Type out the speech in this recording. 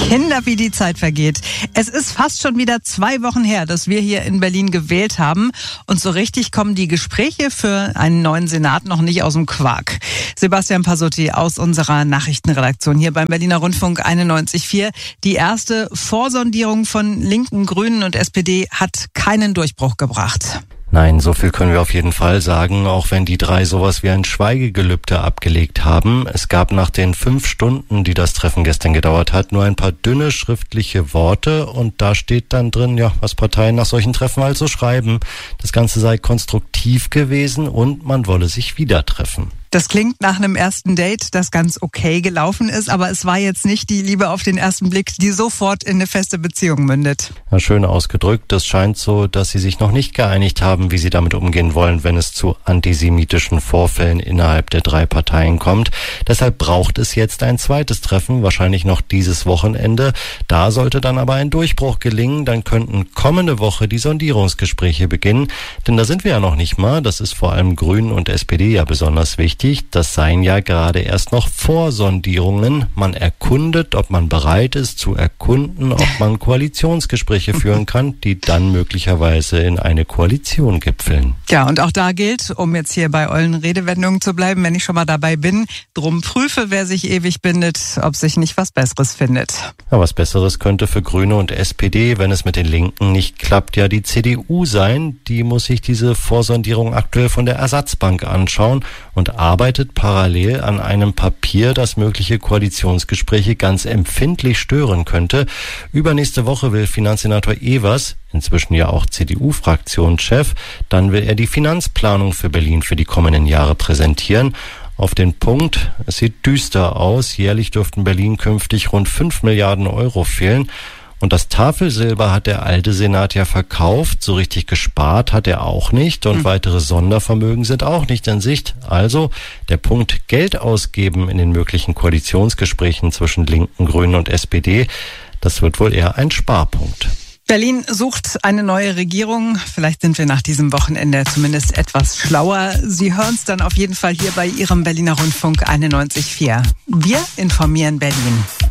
Kinder, wie die Zeit vergeht. Es ist fast schon wieder 2 Wochen her, dass wir hier in Berlin gewählt haben. Und so richtig kommen die Gespräche für einen neuen Senat noch nicht aus dem Quark. Sebastian Passutti aus unserer Nachrichtenredaktion hier beim Berliner Rundfunk 91.4. Die erste Vorsondierung von Linken, Grünen und SPD hat keinen Durchbruch gebracht. Nein, so viel können wir auf jeden Fall sagen, auch wenn die drei sowas wie ein Schweigegelübde abgelegt haben. Es gab nach den 5 Stunden, die das Treffen gestern gedauert hat, nur ein paar dünne schriftliche Worte und da steht dann drin, ja, was Parteien nach solchen Treffen also schreiben. Das Ganze sei konstruktiv gewesen und man wolle sich wieder treffen. Das klingt nach einem ersten Date, das ganz okay gelaufen ist, aber es war jetzt nicht die Liebe auf den ersten Blick, die sofort in eine feste Beziehung mündet. Ja, schön ausgedrückt. Es scheint so, dass sie sich noch nicht geeinigt haben, wie sie damit umgehen wollen, wenn es zu antisemitischen Vorfällen innerhalb der 3 Parteien kommt. Deshalb braucht es jetzt ein zweites Treffen, wahrscheinlich noch dieses Wochenende. Da sollte dann aber ein Durchbruch gelingen. Dann könnten kommende Woche die Sondierungsgespräche beginnen. Denn da sind wir ja noch nicht mal. Das ist vor allem Grünen und SPD ja besonders wichtig. Das seien ja gerade erst noch Vorsondierungen. Man erkundet, ob man bereit ist zu erkunden, ob man Koalitionsgespräche führen kann, die dann möglicherweise in eine Koalition gipfeln. Ja, und auch da gilt, um jetzt hier bei ollen Redewendungen zu bleiben, wenn ich schon mal dabei bin, drum prüfe, wer sich ewig bindet, ob sich nicht was Besseres findet. Ja, was Besseres könnte für Grüne und SPD, wenn es mit den Linken nicht klappt, ja die CDU sein. Die muss sich diese Vorsondierung aktuell von der Ersatzbank anschauen und arbeitet parallel an einem Papier, das mögliche Koalitionsgespräche ganz empfindlich stören könnte. Übernächste Woche will Finanzsenator Evers, inzwischen ja auch CDU-Fraktionschef, dann will er die Finanzplanung für Berlin für die kommenden Jahre präsentieren. Auf den Punkt, es sieht düster aus. Jährlich dürften Berlin künftig rund 5 Milliarden Euro fehlen. Und das Tafelsilber hat der alte Senat ja verkauft. So richtig gespart hat er auch nicht. Und weitere Sondervermögen sind auch nicht in Sicht. Also der Punkt Geld ausgeben in den möglichen Koalitionsgesprächen zwischen Linken, Grünen und SPD, das wird wohl eher ein Sparpunkt. Berlin sucht eine neue Regierung. Vielleicht sind wir nach diesem Wochenende zumindest etwas schlauer. Sie hören es dann auf jeden Fall hier bei Ihrem Berliner Rundfunk 91.4. Wir informieren Berlin.